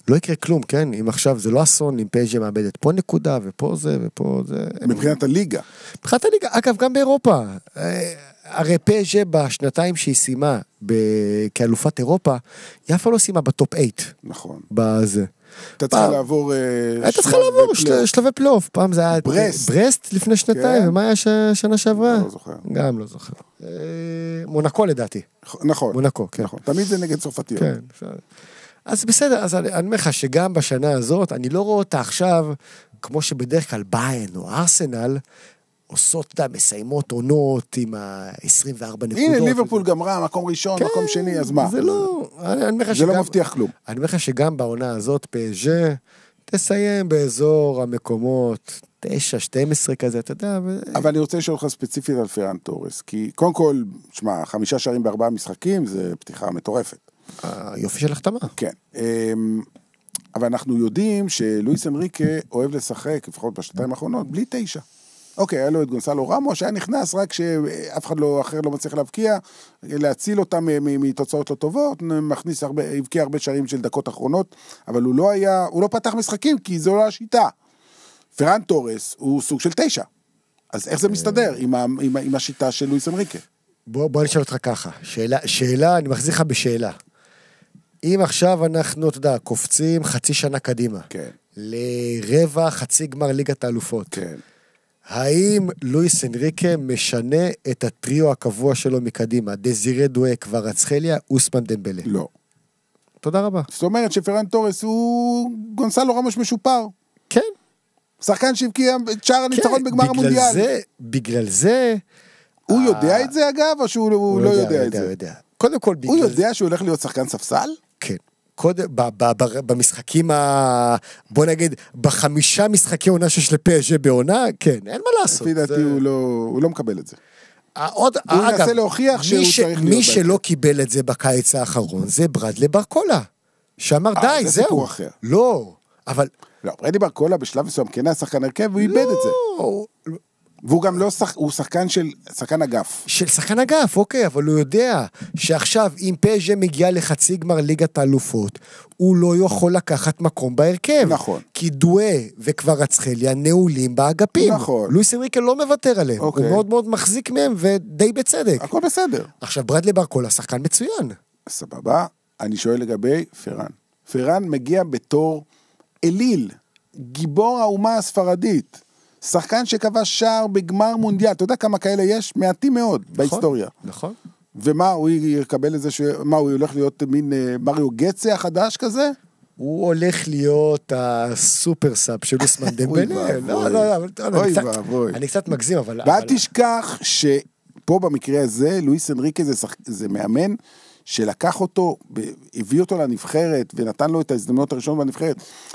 לא יקרה כלום, כן? אם עכשיו זה לא אסון, אם פז'ה מאבדת פה נקודה, ופה זה, ופה זה. מבחינת הליגה. מבחינת הליגה, אגב, גם באירופה. הרי פז'ה בשנתיים שהיא סיימה כאלופת אירופה, היא אף לא סיימה בטופ 8. נכון. בזה. אתה צריך לעבור... אתה צריך לעבור שלבי פלייאוף. פעם זה היה ברסט לפני שנתיים, ומה היה שנה שעברה? לא זוכר. גם לא זוכר. מונקו לדעתי. נכון. מונקו, כן. תמיד זה נגד צרפתיות. כן. אז בסדר, אז אני אומר לך שגם בשנה הזאת, אני לא רואה אותה עכשיו, כמו שבדרך כלל ביירן או ארסנל, עושות, מסיימות עונות עם ה-24 נקודות. הנה, ליברפול גמרה, מקום ראשון, מקום שני, אז מה? זה לא... זה לא מבטיח כלום. אני אומר לך שגם בעונה הזאת, פז'ה, תסיים באזור המקומות 9-12 כזה, אתה יודע. אבל אני רוצה לשאול לך ספציפית על פרן טורס, כי קודם כל, שמע, 5 שערים ב4 משחקים, זה פתיחה מטורפת. יופי של החתמה. כן. אבל אנחנו יודעים שלואיס אנריקה אוהב לשחק, לפחות בשנתיים האחרונות, בלי 9. אוקיי, היה לו את גונסלו רמו, שהיה נכנס רק שאף אחד אחר לא מצליח להבקיע, להציל אותם מתוצאות לא טובות, מכניס הבקיע הרבה שערים של דקות אחרונות, אבל הוא לא פתח משחקים, כי זו לא השיטה. פרן טורס הוא סוג של 9. אז איך זה מסתדר עם השיטה של לואיס אנריקה? בוא נשאל אותך ככה. שאלה, אני מחזיר לך בשאלה. אם עכשיו אנחנו, אתה יודע, קופצים חצי שנה קדימה, כן. לרבע חצי גמר ליגת האלופות. כן. האם לואיס אנריקה משנה את הטריו הקבוע שלו מקדימה? דזירה דואה, קווארצחליה, אוסמן דמבלה. לא. תודה רבה. זאת אומרת שפרן טורס הוא גונסלו רמוש משופר. כן. שחקן שהבקיע את שער הניצחון בגמר המונדיאל. בגלל זה... הוא יודע את זה אגב, או שהוא לא יודע את זה? הוא יודע. קודם כל, הוא יודע שהוא הולך להיות שחקן ספסל? כן. במשחקים בוא נגיד, ב5 משחקי עונה שיש לפז'ה בעונה, כן, אין מה לעשות. לפי דעתי הוא לא מקבל את זה. הוא ינסה להוכיח שהוא צריך להיות. מי שלא קיבל את זה בקיץ האחרון, זה ברדלי ברקולה, שאמר די, זה זהו. סיפור אחר. לא, אבל... לא, ברדלי ברקולה בשלב מסוים, כן היה שחקן הרכב, והוא איבד את זה. והוא גם לא, הוא שחקן אגף. של שחקן אגף, אוקיי, אבל הוא יודע שעכשיו אם פז'ה מגיע לחצי גמר ליגת האלופות, הוא לא יכול לקחת מקום בהרכב. נכון. כי דואה וקווארצחליה נעולים באגפים. נכון. לואיס אנריקה לא מוותר עליהם. אוקיי. הוא מאוד מאוד מחזיק מהם ודי בצדק. הכל בסדר. עכשיו ברדלי ברקולה, שחקן מצוין. סבבה, אני שואל לגבי פרן. פרן מגיע בתור אליל, גיבור האומה הספרדית. שחקן שקבע שער בגמר מונדיאל, אתה יודע כמה כאלה יש? מעטים מאוד בהיסטוריה. נכון. ומה, הוא יקבל את זה, מה, הוא הולך להיות מין מריו גצה החדש כזה? הוא הולך להיות הסופר סאב של אוסמן דמבלה. אני קצת מגזים, אבל... ואל תשכח שפה במקרה הזה, לואיס אנריקה זה מאמן שלקח אותו, הביא אותו לנבחרת, ונתן לו את ההזדמנות הראשונה בנבחרת.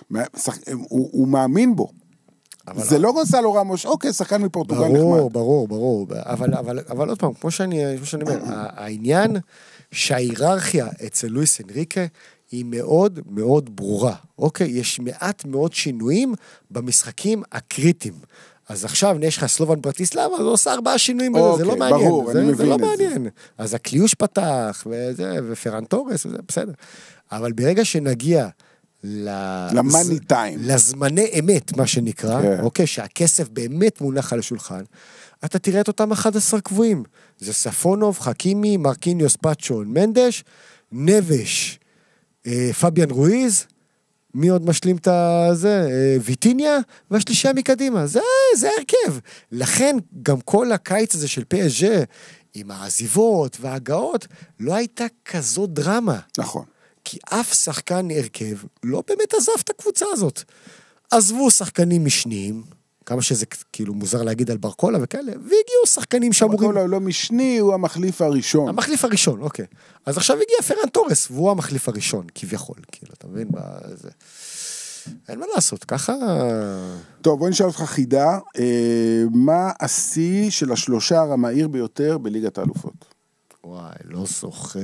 הוא מאמין בו. זה לא גונסלו רמוש, אוקיי, שחקן מפורטוגל נחמד. ברור, אבל עוד פעם, כמו שאני אומר, העניין שההיררכיה אצל לואיס אנריקה היא מאוד מאוד ברורה, אוקיי? יש מעט מאוד שינויים במשחקים הקריטיים. אז עכשיו יש לך סלובן ברטיסלבה, אז הוא עושה 4 שינויים בזה, זה לא מעניין. ברור, אני מבין את זה. אז הקליוש פתח, ופרן טורס, וזה בסדר. אבל ברגע שנגיע למאני טיים. לזמני אמת, מה שנקרא, אוקיי, שהכסף באמת מונח על השולחן, אתה תראה את אותם 11 קבועים. זה ספונוב, חכימי, מרקיניוס, פאצ'ון, מנדש, נבש, פביאן רואיז, מי עוד משלים את זה? ויטיניה, והשלישה מקדימה. זה הרכב. לכן, גם כל הקיץ הזה של PSG, עם העזיבות וההגעות, לא הייתה כזו דרמה. נכון. כי אף שחקן הרכב לא באמת עזב את הקבוצה הזאת. עזבו שחקנים משניים, כמה שזה כאילו מוזר להגיד על ברקולה וכאלה, והגיעו שחקנים שאמורים... ברקולה הוא לא משני, הוא המחליף הראשון. המחליף הראשון, אוקיי. אז עכשיו הגיע פרן טורס, והוא המחליף הראשון, כביכול, כאילו, אתה מבין? אין מה לעשות, ככה... טוב, בוא נשאל אותך חידה, מה השיא של השלושה המהיר ביותר בליגת האלופות? וואי, לא זוכר...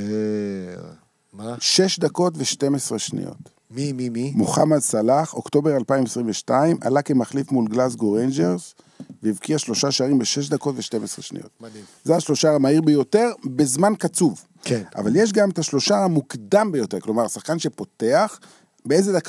מה? 6 דקות ו12 שניות. מי? מוחמד סלאח, אוקטובר 2022, עלה כמחליף מול גלאסגו רנג'רס, והבקיע 3 שערים ב6 דקות ו12 שניות. מדהים. זה השלושה המהיר ביותר, בזמן קצוב. כן. אבל יש גם את השלושה המוקדם ביותר, כלומר, השחקן שפותח, באיזה דקה